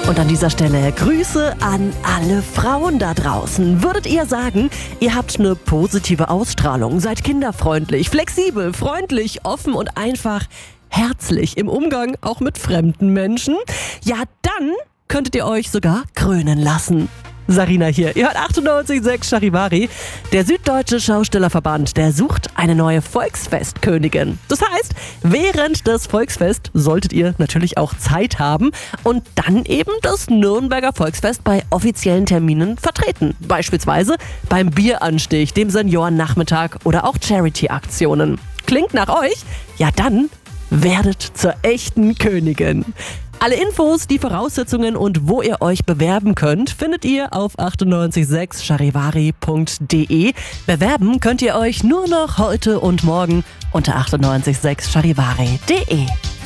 Und an dieser Stelle Grüße an alle Frauen da draußen. Würdet ihr sagen, ihr habt eine positive Ausstrahlung, seid kinderfreundlich, flexibel, freundlich, offen und einfach herzlich im Umgang auch mit fremden Menschen? Ja, dann könntet ihr euch sogar krönen lassen. Sarina hier, ihr hört 98,6 Charivari. Der Süddeutsche Schaustellerverband, der sucht eine neue Volksfestkönigin. Das heißt, während des Volksfest solltet ihr natürlich auch Zeit haben und dann eben das Nürnberger Volksfest bei offiziellen Terminen vertreten. Beispielsweise beim Bieranstich, dem Seniorennachmittag oder auch Charity-Aktionen. Klingt nach euch? Ja, dann werdet zur echten Königin. Alle Infos, die Voraussetzungen und wo ihr euch bewerben könnt, findet ihr auf 986charivari.de. Bewerben könnt ihr euch nur noch heute und morgen unter 986charivari.de.